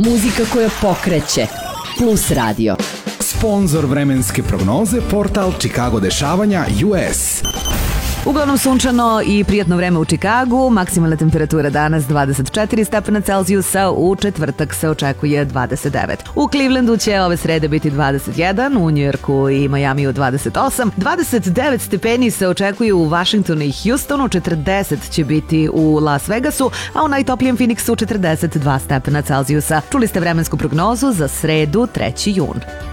Muzika koja pokreće. Plus radio. Sponzor vremenske prognoze portal Chicago dešavanja US. Uglavnom sunčano i prijatno vreme u Čikagu, maksimalna temperatura danas 24 stepena Celzijusa, u četvrtak se očekuje 29. U Clevelandu će ove srede biti 21, u Njujorku i Majamiju 28, 29 stepeni se očekuje u Washingtonu i Houstonu, 40 će biti u Las Vegasu, a u najtoplijem Phoenixu 42 stepena Celzijusa. Čuli ste vremensku prognozu za sredu 3. jun.